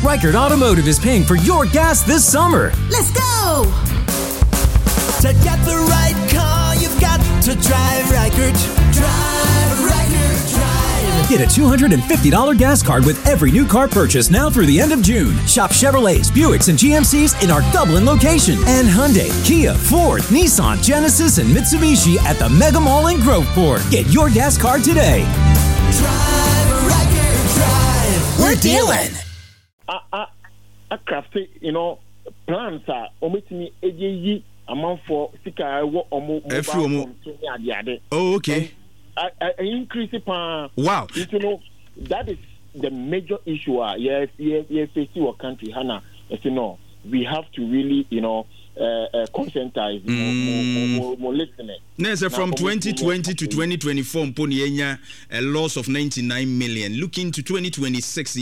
Reichert Automotive is paying for your gas this summer. Let's go! To get the right car, you've got to drive Reichert. Drive Reichert, drive. Get a $250 gas card with every new car purchase now through the end of June. Shop Chevrolets, Buicks, and GMCs in our Dublin location. And Hyundai, Kia, Ford, Nissan, Genesis, and Mitsubishi at the Mega Mall in Groveport. Get your gas card today. Drive Reichert, drive. We're dealing. Crafty, plans are omitting AJE amount for Sika mobile. Oh, okay. Increase it. Wow. That is the major issue. Facing our country, Hannah. We have to really, conscientize, more listening. Nessa, from 2020 to 2024, Mponienya, a loss of 99 million. Looking to 2026,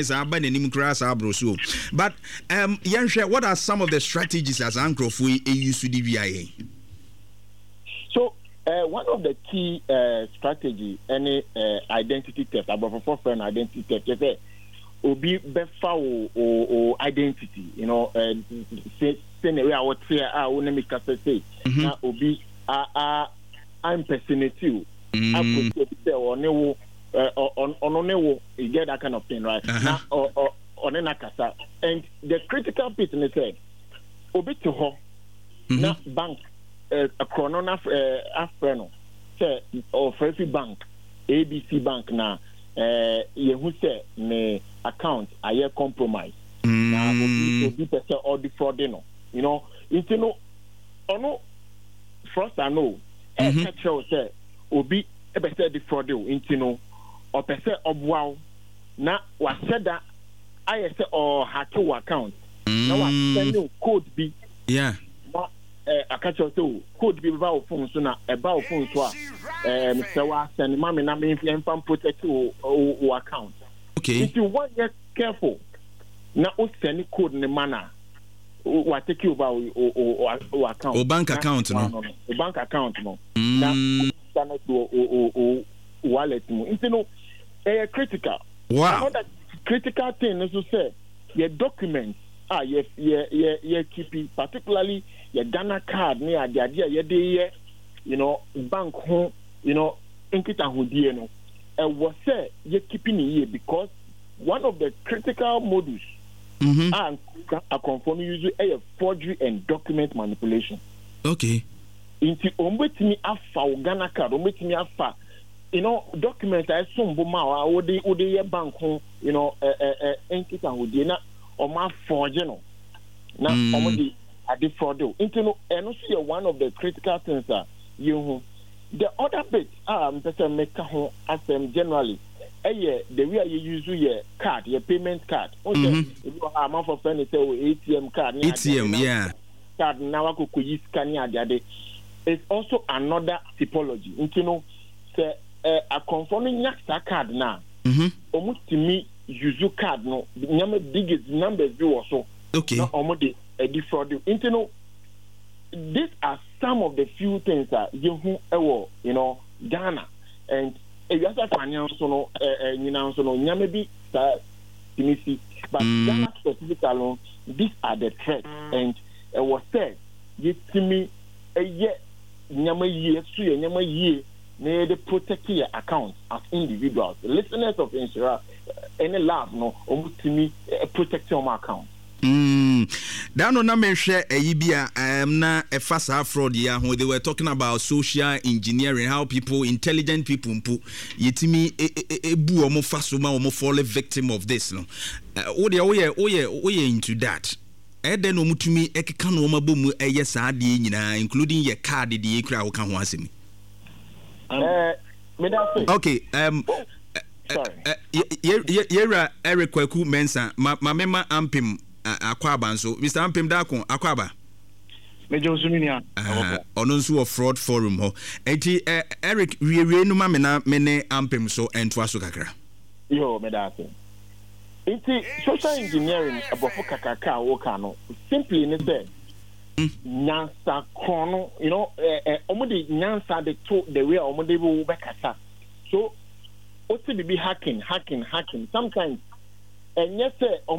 but Yansha, what are some of the strategies as Ankrof we use to DVIA? So, one of the key strategy, any identity theft, about for friend identity theft, is obi befa or identity, scenario what say say na obi impersonative on you get that kind of thing, right? Now on kasa, and the critical piece in said obi to ho na bank a chrono afreno say or every bank ABC bank na yehu say me account aye compromise na obi person or defraud no ono first I know catch say obi e be say defraud or person obwa na wa said that I say or hack your account na wa send code bi na I catch you code bi about phone so na about phone so Mr. wa send mama na me infam protect your account. Okay. If you want get careful na o send code ne manner what take you about or account or bank account no bank account no na to wallet no critical. Wow. Another critical thing is to say your documents you keep particularly your Ghana card near the idea bank home inkita hodie no was say you keeping here because one of the critical modus and a conform usually a forgery and document manipulation. Okay. Into ombetimi afa Ghana card, ombetimi afa document I some boma or the bank home, enkita hodie na o ma forge no. Na omodi ade fraud. Into and also one of the critical things that you the other bit person make as generally the way you use your card, your payment card. Okay, if you have amount of friends say ATM card, ATM, card now I could use scanning the it's also another typology. Say a conforming that card now. Almost to me use card no biggest numbers do also. Okay. Not almost a defraud. These are some of the few things that Ghana and if you have financial maybe but Ghana specific alone, these are the threats and it was said to me a year they protect your accounts as individuals. The listeners of insurance any lab no almost to me protect your account. That no na share na a fast fraud ya when they were talking about social engineering, how intelligent people yetimi ebu omo fasoma omo fall victim of this no. Oye into that. Then omutumi ekeka no mabomu eye saade nyina including your card de ekra wo ka ho asemi. Okay, Yera Eric Kwaku Mensa, Mama Ampim Akwaba, so Mr. Ampim Dako, Akwaba. Major Suminia, Ononsu of Fraud Forum, Eti Eric, we no mamena mene Ampim so and Twasukakra. Yo, Medase. It's social engineering about Kakaka Okano, simply in the Nyansa Chrono, Omodi Nyansa the way Omodi will back at. So, what's it be hacking? Sometimes, and yes,